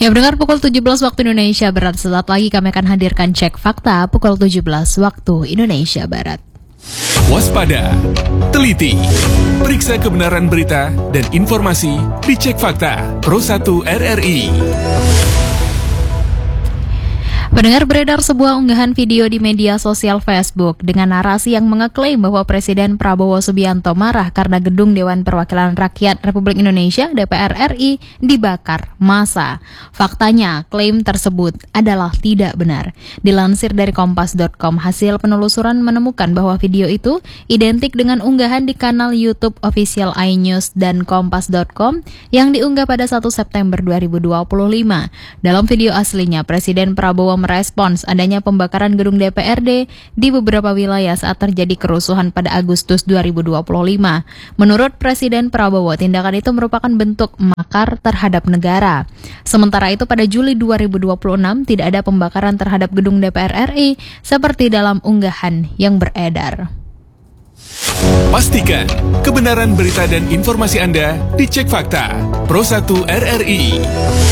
Ya, mendengar pukul 17 waktu Indonesia Barat. Sesaat lagi kami akan hadirkan Cek Fakta pukul 17 waktu Indonesia Barat. Waspada, teliti, periksa kebenaran berita dan informasi di Cek Fakta Pro 1 RRI. Pendengar, beredar sebuah unggahan video di media sosial Facebook dengan narasi yang mengeklaim bahwa Presiden Prabowo Subianto marah karena gedung Dewan Perwakilan Rakyat Republik Indonesia (DPR RI) dibakar massa. Faktanya, klaim tersebut adalah tidak benar. Dilansir dari kompas.com, hasil penelusuran menemukan bahwa video itu identik dengan unggahan di kanal YouTube official iNews dan kompas.com yang diunggah pada 1 September 2025. Dalam video aslinya, Presiden Prabowo merespons adanya pembakaran gedung DPRD di beberapa wilayah saat terjadi kerusuhan pada Agustus 2025. Menurut Presiden Prabowo, tindakan itu merupakan bentuk makar terhadap negara. Sementara itu, pada Juli 2026 tidak ada pembakaran terhadap gedung DPR RI seperti dalam unggahan yang beredar. Pastikan kebenaran berita dan informasi Anda di Cek Fakta Pro 1 RRI.